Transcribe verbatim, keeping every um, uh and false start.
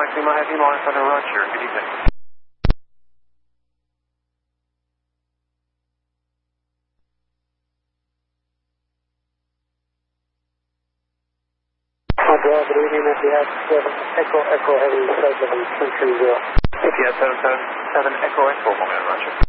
Lima Heavy, Lawrence under Roger. Good evening. Montreal, good evening, F T S seven Echo Echo Heavy, seven three three zero. F T S seven seven seven Echo Echo, Lawrence Roger.